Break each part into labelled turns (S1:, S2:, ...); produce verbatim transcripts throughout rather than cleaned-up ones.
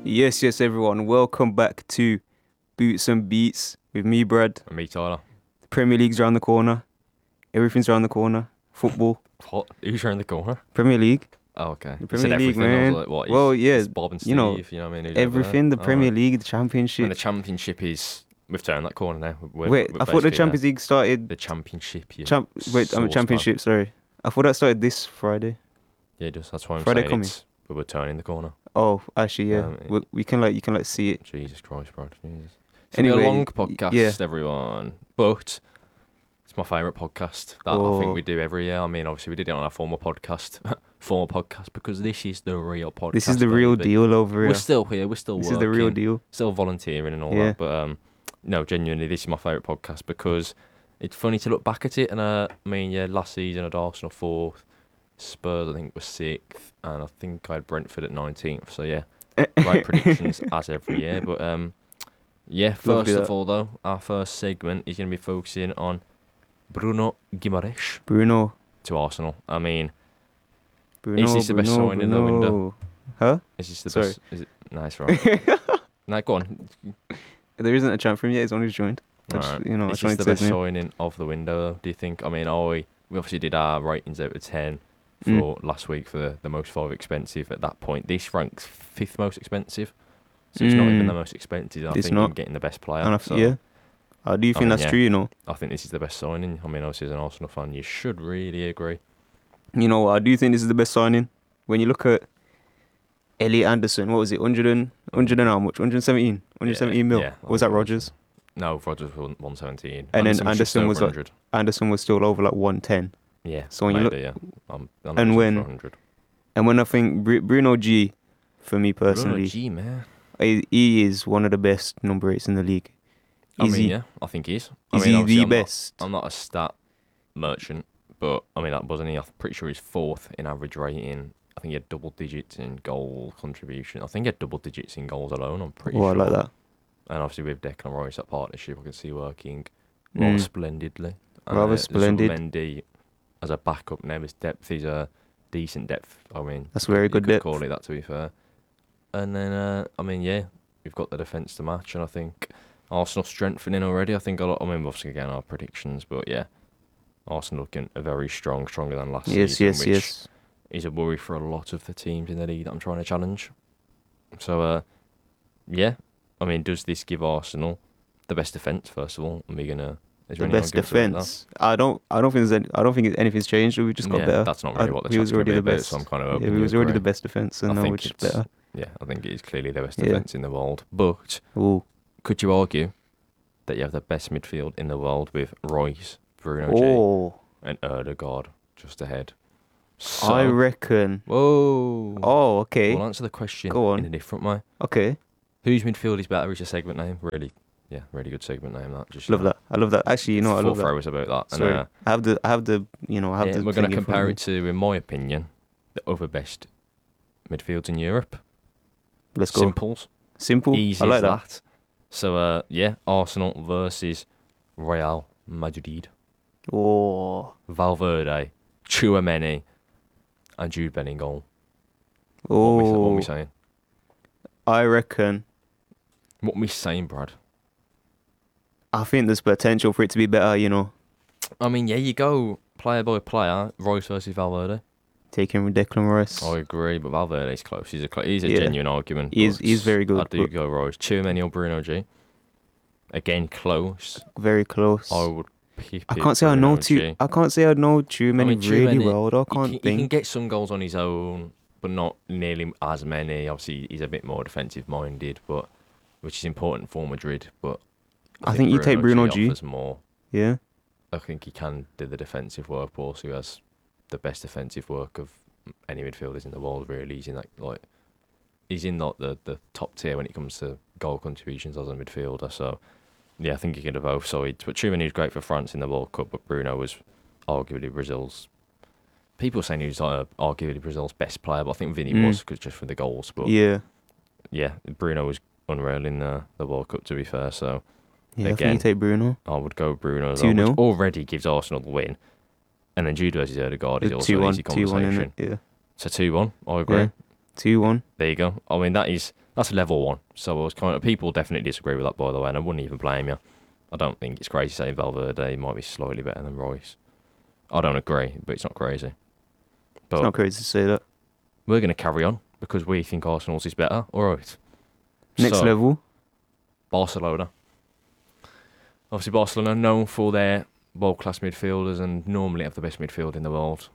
S1: Yes, yes, everyone. Welcome back to Boots and Beats with me, Brad.
S2: And me, Tyler.
S1: The Premier League's around the corner. Everything's around the corner. Football.
S2: What? Who's around the corner?
S1: Premier League.
S2: Oh, okay.
S1: The
S2: You
S1: Premier
S2: said
S1: League,
S2: everything. I was
S1: man.
S2: like, what?
S1: Well,
S2: he's-
S1: yeah,
S2: he's Bob and Steve,
S1: you know,
S2: you know what I mean? Who's over there?
S1: Everything. The
S2: All
S1: Premier
S2: right.
S1: League, the
S2: And
S1: Championship.
S2: the Championship is... We've turned that corner now. We're,
S1: Wait,
S2: we're
S1: I thought the
S2: basically
S1: Champions
S2: there.
S1: League started.
S2: The Championship, yeah.
S1: Champ. Wait, I'm
S2: Sauce
S1: Championship. Sorry, I thought that started this Friday.
S2: man. Yeah, it does. That's why I'm
S1: Friday
S2: saying
S1: coming.
S2: it's... But we're turning the corner.
S1: Oh, actually, yeah.
S2: Um,
S1: we, we can like you can like see it.
S2: Jesus Christ, bro. Jesus. It's
S1: Anyway,
S2: anyway, a long
S1: y-
S2: podcast,
S1: yeah.
S2: everyone. But... It's my favourite podcast that I
S1: Oh.
S2: think we do every year. I mean, obviously, we did it on our former podcast. former podcast, because this is the real podcast.
S1: This is the real
S2: baby.
S1: deal over here.
S2: We're still here. We're still
S1: This
S2: working.
S1: is the real deal.
S2: Still volunteering and all
S1: Yeah.
S2: that. But um, no, genuinely, this is my favourite podcast because it's funny to look back at it. And uh, I mean, yeah, last season I had Arsenal fourth, Spurs I think was sixth, and I think I had Brentford at nineteenth. So yeah, right predictions as every year. But um, yeah,
S1: Lovely
S2: first
S1: that.
S2: of all though, our first segment is going to be focusing on Bruno Guimaraes
S1: Bruno.
S2: to Arsenal. I mean,
S1: Bruno.
S2: Is this the
S1: Bruno,
S2: best signing in the window?
S1: Bruno. Huh?
S2: is this the
S1: Sorry.
S2: best? Is it nice, right? No, go on.
S1: There isn't a champ for him yet. He's only joined. I just,
S2: Alright.
S1: you know, I
S2: Is
S1: just wanted
S2: this the
S1: to
S2: best
S1: say his name.
S2: signing of the window, though, do you think? I mean, oh, we, we obviously did our ratings out of ten for
S1: Mm.
S2: last week for the, the most five expensive at that point. This ranks fifth most expensive. So it's not even
S1: Mm.
S2: the most expensive. I
S1: It's
S2: think
S1: not.
S2: I'm getting the best player.
S1: And I,
S2: so
S1: yeah. I do
S2: I
S1: think
S2: mean,
S1: that's
S2: yeah.
S1: true, you know.
S2: I think this is the best signing. I mean, obviously, as an Arsenal fan, you should really agree.
S1: You know what? I do think this is the best signing. When you look at Elliot Anderson, what was it? one hundred and, one hundred and how much? one hundred seventeen? one hundred seventeen mil?
S2: Yeah,
S1: Or was that
S2: think it
S1: Rogers?
S2: No, Rogers was one seventeen.
S1: And then
S2: just
S1: Anderson
S2: over
S1: was like-
S2: one hundred.
S1: Anderson was still over like one ten.
S2: Yeah,
S1: So when you
S2: maybe, yeah. I'm, I'm
S1: and
S2: losing
S1: when-
S2: for one hundred.
S1: And when I think Bru- Bruno G, for me personally,
S2: Bruno G, man.
S1: he, he is one of the best number eights in the league.
S2: I
S1: Is
S2: mean,
S1: he,
S2: yeah, I think he is. I
S1: is
S2: mean,
S1: he
S2: obviously,
S1: the
S2: I'm not-
S1: best?
S2: I'm not a stat merchant, but I mean that wasn't he. I'm pretty sure he's fourth in average rating. I think he had double digits in goal contribution. I think he had double digits in goals alone. I'm pretty
S1: Oh, I
S2: sure.
S1: like that.
S2: And obviously with Declan Rice, that partnership I can see working rather
S1: Mm.
S2: splendidly. And,
S1: Rather
S2: uh,
S1: splendid.
S2: Mendy as a backup now, his depth is a decent depth. I mean,
S1: That's very
S2: you
S1: good
S2: could
S1: depth.
S2: call it that, to be fair. And then, uh, I mean, yeah, we've got the defence to match, and I think Arsenal strengthening already. I think a lot. I mean, obviously again our predictions, but yeah, Arsenal looking a very strong, stronger than last
S1: Yes,
S2: season,
S1: yes,
S2: which
S1: yes.
S2: is a worry for a lot of the teams in the league that I'm trying to challenge. So, uh, yeah, I mean, does this give Arsenal the best defence? First of all, are we gonna? Is
S1: The
S2: there any
S1: best
S2: arguments about that?
S1: defense. I don't. I don't think there's. Any, I don't think anything's changed. We just got
S2: yeah,
S1: better.
S2: that's not really
S1: I-
S2: what the
S1: he was
S2: chat's gonna
S1: already
S2: be
S1: the
S2: about,
S1: best.
S2: so I'm kind of
S1: Yeah,
S2: hoping
S1: we
S2: you
S1: was already
S2: agree.
S1: the best defense, and
S2: I
S1: now
S2: think
S1: we're just
S2: it's-
S1: better.
S2: Yeah, I think it is clearly the best
S1: Yeah.
S2: defence in the world. But
S1: Ooh.
S2: could you argue that you have the best midfield in the world with Royce, Bruno G,
S1: Oh,
S2: and Erdegaard just ahead? So,
S1: I reckon.
S2: whoa.
S1: Oh, okay,
S2: We'll answer the question
S1: Go on.
S2: in a different way.
S1: okay.
S2: Whose midfield is better is your segment name. Really, yeah, really good segment name. That just
S1: Love
S2: you know,
S1: that. I love that. Actually, you know, I
S2: full
S1: love that.
S2: throwers about that.
S1: Sorry,
S2: And, uh,
S1: I have the. I have the. You know, I have
S2: yeah,
S1: the.
S2: we're going
S1: thing
S2: to
S1: in front
S2: compare
S1: of
S2: it to, in my opinion, the other best midfields in Europe.
S1: me. Let's go.
S2: Simples.
S1: Simple.
S2: Easy
S1: I like
S2: as
S1: that.
S2: that. So, uh, yeah, Arsenal versus Real Madrid.
S1: Oh,
S2: Valverde, Chouameni, and Jude Bellingham. What are we, what are
S1: oh.
S2: we saying?
S1: I reckon.
S2: What are we saying, Brad?
S1: I think there's potential for it to be better. You know,
S2: I mean, yeah, you go player by player, Royce versus Valverde.
S1: taking Declan Rice.
S2: I agree, but Valverde's close. He's a cl- he's a
S1: Yeah.
S2: genuine argument.
S1: He's-
S2: but
S1: he's very good,
S2: I do
S1: but-
S2: go Royce. Chouameni or Bruno G. Again, close.
S1: Very close.
S2: I would pick
S1: I
S2: it
S1: can't say I know
S2: Bruno
S1: too.
S2: G.
S1: I can't say I know too many
S2: mean,
S1: really
S2: Tchouaméni,
S1: well. Though. I
S2: He
S1: can't
S2: can,
S1: think.
S2: he can get some goals on his own, but not nearly as many. Obviously, he's a bit more defensive minded, but which is important for Madrid. But
S1: I think you take Bruno G.
S2: offers more.
S1: Yeah.
S2: I think he can do the defensive work, but also he has the best defensive work of any midfielders in the world. Really, he's in that like he's in like the, the top tier when it comes to goal contributions as a midfielder. So yeah, I think he can do both sides. But Tchouaméni was great for France in the World Cup, but Bruno was arguably Brazil's. People saying he was like, arguably Brazil's best player, but I think Vinny
S1: Mm.
S2: was cause just for the goals. But
S1: Yeah.
S2: yeah, Bruno was unreal in the, the World Cup, to be fair. So
S1: Yeah. I
S2: Again.
S1: think you take Bruno.
S2: I would go Bruno as
S1: two
S2: well, which
S1: nil.
S2: already gives Arsenal the win. And then Jude versus Odegaard is also
S1: two
S2: an
S1: one,
S2: easy
S1: two one in
S2: conversation.
S1: it. Yeah.
S2: So two one, I agree.
S1: Yeah. two one.
S2: There you go. I mean, that is that's a level one. So I was kind of people definitely disagree with that, by the way, and I wouldn't even blame you. I don't think it's crazy to say Valverde might be slightly better than Royce. I don't agree, but it's not crazy. But
S1: It's not crazy to say that.
S2: we're going to carry on because we think Arsenal's is better. All right.
S1: Next
S2: So,
S1: level.
S2: Barcelona. Obviously, Barcelona are known for their world-class midfielders and normally have the best midfield in the world.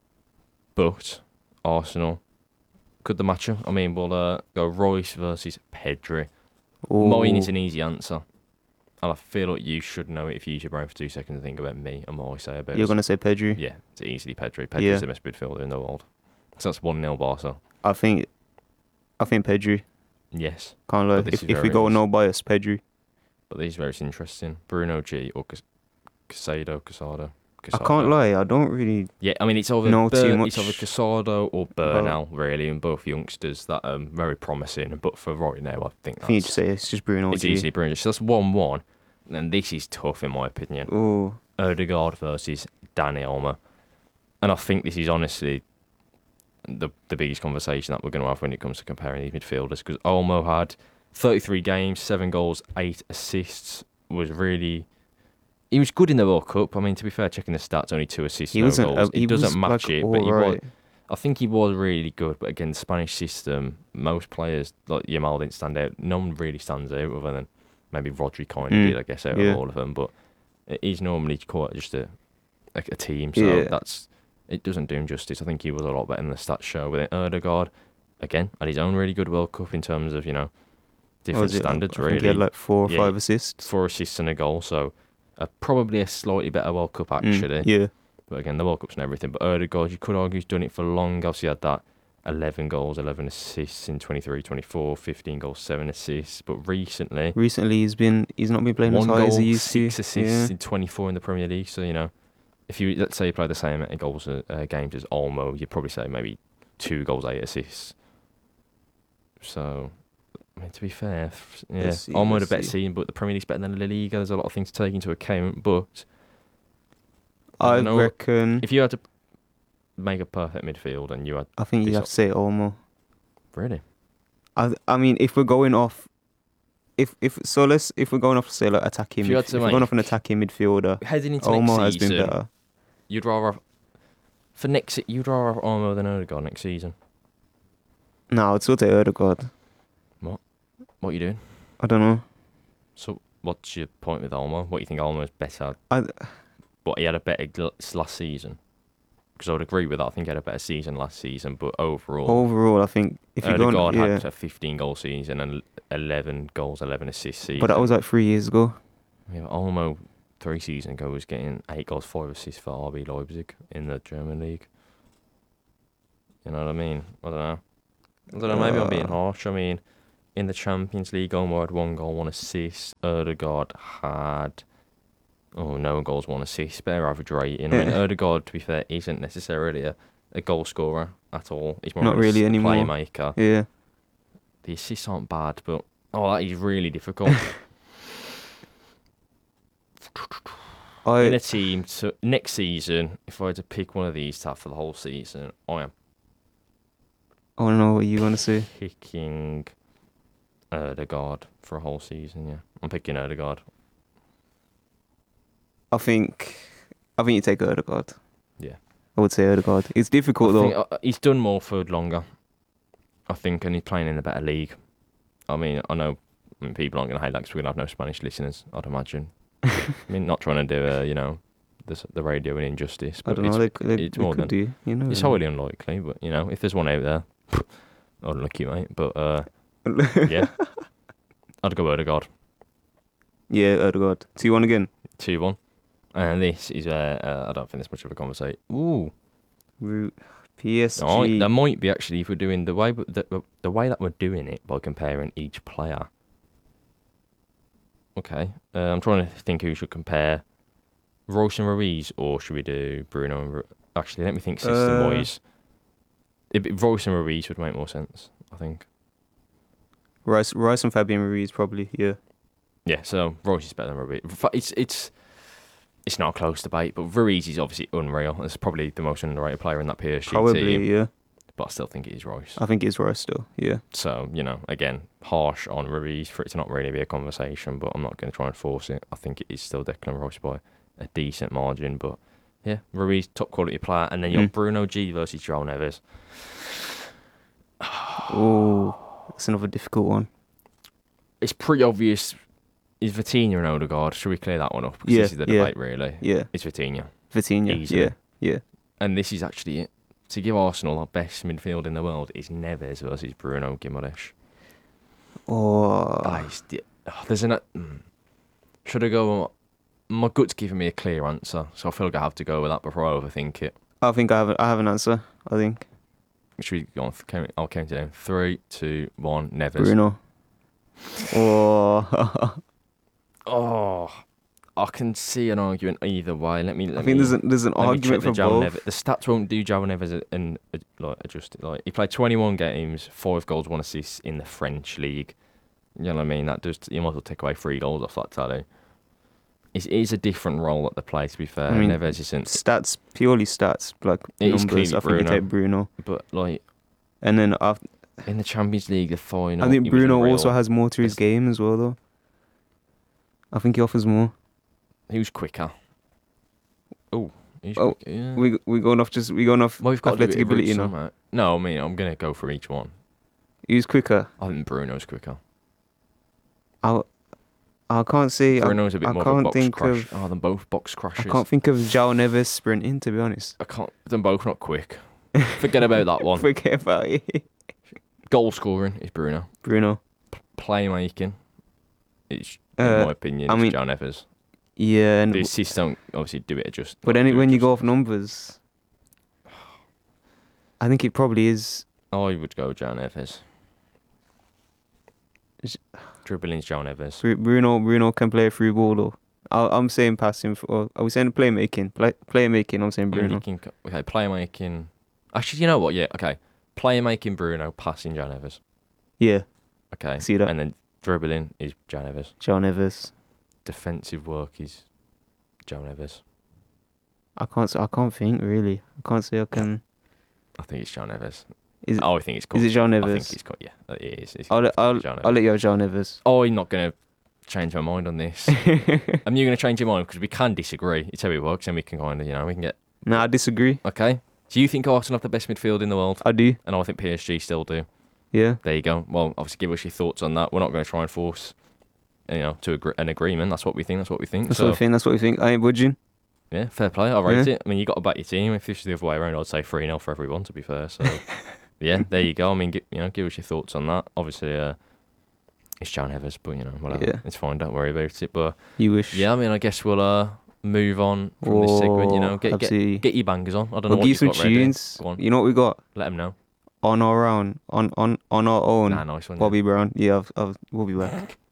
S2: But Arsenal, could the match? I mean, we'll uh, go Royce versus Pedri. Mine is
S1: Ooh.
S2: an easy answer. And I feel like you should know it if you use your brain for two seconds and think about me and what I say about
S1: You're
S2: it.
S1: going to say Pedri?
S2: Yeah, it's easily Pedri. Pedri's
S1: Yeah.
S2: the best midfielder in the world. So that's one nil Barca.
S1: I think I think Pedri.
S2: Yes.
S1: Can't lie.
S2: But this
S1: If,
S2: is
S1: if we
S2: very
S1: go
S2: nice.
S1: no bias, Pedri.
S2: But these are very interesting. Bruno G or Cas- Casado, Casado.
S1: I can't lie. I don't really.
S2: Yeah, I mean, it's either,
S1: know
S2: Bur-
S1: too
S2: it's either
S1: much
S2: Casado or
S1: about-
S2: Bernal, really, and both youngsters that are very promising. But for right now, I think
S1: I think you
S2: that's
S1: just say it's just Bruno.
S2: it's easily Bruno. So that's one one. And this is tough, in my opinion.
S1: Oh,
S2: Odegaard versus Dani Olmo. And I think this is honestly the the biggest conversation that we're going to have when it comes to comparing these midfielders. Because Olmo had thirty-three games, seven goals, eight assists. Was really... He was good in the World Cup. I mean, to be fair, checking the stats, only two assists,
S1: he
S2: no
S1: wasn't.
S2: goals.
S1: Uh,
S2: It
S1: he
S2: doesn't
S1: was
S2: match
S1: like,
S2: it, but he was...
S1: alright.
S2: I think he was really good, but again, the Spanish system, most players, like Yamal, didn't stand out. No one really stands out other than maybe Rodri kind of
S1: Mm,
S2: did, I guess, out
S1: yeah.
S2: of all of them. But it is normally quite just a a, a team, so
S1: Yeah.
S2: that's it doesn't do him justice. I think he was a lot better than the stats show. With Erdegaard, again, had his own really good World Cup in terms of, you know,
S1: What
S2: different
S1: was it?
S2: standards,
S1: I think
S2: really.
S1: he had like four or
S2: Yeah,
S1: five assists.
S2: Four assists and a goal, so uh, probably a slightly better World Cup,
S1: Mm,
S2: actually.
S1: yeah.
S2: But again, the World Cup's and everything. But Erdegaard, you could argue he's done it for long. Obviously, he had that eleven goals, eleven assists in twenty-three twenty-four, fifteen goals, seven assists. But recently,
S1: Recently, he's been he's not been playing
S2: one
S1: as high
S2: goal,
S1: as he used
S2: six
S1: to.
S2: assists
S1: Yeah.
S2: in twenty-four in the Premier League. So, you know, if you, let's say you play the same amount of goals uh, uh, games as Olmo, you'd probably say maybe two goals, eight assists. So, I mean, to be fair, f- yeah,
S1: Let's see,
S2: Olmo had a
S1: let's
S2: better
S1: see.
S2: season, but the Premier League's better than La Liga. There's a lot of things to take into account. But I
S1: I
S2: don't know.
S1: reckon.
S2: if you had to make a perfect midfield and you had,
S1: I think you
S2: this
S1: have
S2: op-
S1: to say Olmo.
S2: really?
S1: I I mean, if we're going off, if if so, let's if we're going off say like attacking,
S2: If you
S1: midf-
S2: had
S1: if
S2: to
S1: we're going off an
S2: make-
S1: attacking midfielder,
S2: Heading into
S1: Olmo
S2: next
S1: has
S2: season,
S1: been better.
S2: you'd rather have, for next se- you'd rather have Olmo than Odegaard next season.
S1: No, I'd still take Erdegaard.
S2: What are you doing?
S1: I don't know.
S2: So, what's your point with Olmo? What do you think Olmo is better?
S1: I
S2: But he had a better gl- last season. Because I would agree with that. I think he had a better season last season, but overall,
S1: overall, I think if you're going,
S2: Odegaard
S1: yeah,
S2: had a fifteen goal season and eleven goals, eleven assists season.
S1: but that was like three years ago.
S2: Yeah, but Olmo three seasons ago was getting eight goals, five assists for R B Leipzig in the German league. You know what I mean? I don't know. I don't know. Maybe I'm being
S1: Uh.
S2: harsh. I mean, in the Champions League, Olmo had one goal, one assist. Odegaard had oh no goals, one assist. Better average rating. I mean,
S1: Yeah.
S2: Odegaard, to be fair, isn't necessarily a, a goal scorer at all. He's more
S1: Not
S2: of a
S1: really
S2: s-
S1: anymore.
S2: playmaker.
S1: Yeah,
S2: The assists aren't bad, but oh, that is really difficult. In a
S1: I
S2: team to next season, if I had to pick one of these to have for the whole season, I am
S1: I don't know what you want to say.
S2: picking Odegaard for a whole season. Yeah, I'm picking Odegaard.
S1: I think I think you take Erdegaard.
S2: Yeah.
S1: I would say Erdegaard. It's
S2: I
S1: difficult
S2: think,
S1: though.
S2: uh, he's done more for longer. I think, and he's playing in a better league. I mean, I know I mean, people aren't going to hate that because we're going to have no Spanish listeners, I'd imagine. I mean, not trying to do a, you know, the the radio an injustice,
S1: I
S2: but
S1: don't know.
S2: it's,
S1: They, they,
S2: it's
S1: they
S2: more
S1: could
S2: than
S1: do. You know.
S2: it's highly unlikely. But you know, if there's one out there, unlucky mate. But uh, yeah, I'd go Odegaard.
S1: Yeah, Erdegaard. Two one again.
S2: two one. And this is, uh, uh, I don't think there's much of a conversation. Ooh.
S1: Ru- P S G.
S2: Oh, there might be actually if we're doing the way the, the way that we're doing it by comparing each player. Okay. Uh, I'm trying to think who should compare. Royce and Ruiz, or should we do Bruno and Ru- Actually, let me think system-wise. Uh, Royce and Ruiz would make more sense, I think.
S1: Rice, Rice and Fabian Ruiz probably. Yeah.
S2: Yeah, so Royce is better than Ruiz. Fa- It's it's it's not a close debate, but Ruiz is obviously unreal. It's probably the most underrated player in that P S G
S1: Probably.
S2: team.
S1: Yeah.
S2: but I still think it is Rice.
S1: I think it's Rice still. Yeah.
S2: So, you know, again, harsh on Ruiz for it to not really be a conversation, but I'm not going to try and force it. I think it is still Declan Rice by a decent margin, but yeah, Ruiz, top quality player. And then you
S1: Mm.
S2: got Bruno G versus João Neves.
S1: Oh, that's another difficult one.
S2: It's pretty obvious. Is Vitinha and Odegaard? Should we clear that one up? Because
S1: Yeah,
S2: this is the
S1: yeah.
S2: debate, really.
S1: Yeah.
S2: It's Vitinha.
S1: Vitinha.
S2: Easily.
S1: Yeah. Yeah.
S2: And this is actually it. To give Arsenal our best midfield in the world is Neves versus Bruno Guimaraes.
S1: Oh.
S2: Ah, it's di- oh, there's an. Mm. Should I go? My gut's giving me a clear answer, so I feel like I have to go with that before I overthink it.
S1: I think I have. A, I have an answer. I think
S2: Should we go on? Count- I'll count it down. Three, two, one. Neves.
S1: Bruno. Oh.
S2: Oh, I can see an argument either way. Let me. Let
S1: I think
S2: me,
S1: there's an, there's an
S2: let me
S1: argument
S2: check
S1: for
S2: the João
S1: both.
S2: Neves. The stats won't do João Neves and uh, like adjust it. Like he played twenty-one games, five goals, one assist in the French league. You know what I mean? That does. You might as well take away three goals off that tally. It is a different role at the play. To be fair,
S1: I mean,
S2: Neves isn't.
S1: Stats, purely stats, like
S2: It is
S1: numbers. I
S2: clearly
S1: think you take Bruno,
S2: But like
S1: and then after,
S2: in the Champions League, the final.
S1: I think
S2: he was
S1: Bruno
S2: unreal.
S1: also has more to his
S2: It's-
S1: game as well, though. I think he offers more.
S2: He was quicker. Oh, he's
S1: Oh,
S2: quicker, yeah.
S1: We we going off just we going off
S2: well, we've got
S1: athletic
S2: to do it
S1: ability
S2: with
S1: now.
S2: somehow. No, I mean I'm gonna go for each one.
S1: Who's quicker?
S2: I think Bruno's quicker.
S1: I I can't say. I,
S2: Bruno's a bit
S1: I
S2: more of a
S1: can't
S2: box
S1: think
S2: crash.
S1: of-
S2: Oh, them both box
S1: I
S2: crashes.
S1: can't think of João Neves sprinting, to be honest.
S2: I can't. Them both not quick. Forget about that one.
S1: Forget about it.
S2: Goal scoring is Bruno.
S1: Bruno.
S2: Playmaking, it's in
S1: Uh,
S2: my opinion,
S1: I
S2: it's
S1: mean,
S2: João Neves.
S1: Yeah, and
S2: The assists don't obviously do it just.
S1: but
S2: not
S1: then
S2: do it
S1: when you go
S2: justice.
S1: off numbers, I think it probably is.
S2: I would go João Neves.
S1: Is-
S2: Dribbling's João Neves.
S1: Bru- Bruno Bruno can play a through ball though. I, I'm saying passing. For, are we saying playmaking? Play, playmaking. I'm saying
S2: I mean,
S1: Bruno.
S2: you can co- okay, playmaking. Actually, you know what? Yeah, okay. Playmaking Bruno, passing João Neves.
S1: Yeah,
S2: Okay.
S1: See that?
S2: And then dribbling is João Neves.
S1: João Neves.
S2: Defensive work is João Neves.
S1: I can't. s- I can't think really. I can't say I can.
S2: I think it's João Neves.
S1: Is
S2: Oh, I think it's called.
S1: is it João
S2: I think
S1: Neves?
S2: it's called. Yeah, it is. It's
S1: I'll let, I'll,
S2: João Neves.
S1: I'll let you have João Neves.
S2: Oh, I'm not gonna change my mind on this. Am you gonna change your mind because we can disagree? It's how it works, and we can kind of, you know, we can get
S1: No, I disagree.
S2: okay. So you think Arsenal have the best midfield in the world,
S1: I do.
S2: and I think P S G still do.
S1: Yeah.
S2: There you go. Well, obviously, give us your thoughts on that. We're not going to try and force, you know, to agree, an agreement. That's what we think. That's what we think.
S1: That's
S2: so
S1: what we think. That's what we think. I ain't budging.
S2: yeah, fair play. I rate
S1: Yeah.
S2: it. I mean, you got to back your team. If this was the other way around, I'd say three nil for everyone. To be fair, so yeah, there you go. I mean, gi- you know, give us your thoughts on that. Obviously, uh, it's João Neves, but you know, whatever.
S1: Yeah.
S2: It's fine. Don't worry about it. But
S1: You wish.
S2: yeah, I mean, I guess we'll uh move on from this segment. You know,
S1: Oh,
S2: get get,
S1: absolutely.
S2: get your bangers on. I don't know
S1: We'll
S2: what
S1: give
S2: you've
S1: some
S2: got ready.
S1: tunes.
S2: Go on.
S1: You know what we got
S2: Let them know.
S1: on our own, on on on our own.
S2: Nah, nice one. yeah.
S1: Bobby Brown. Yeah, I've, I've, we'll be back.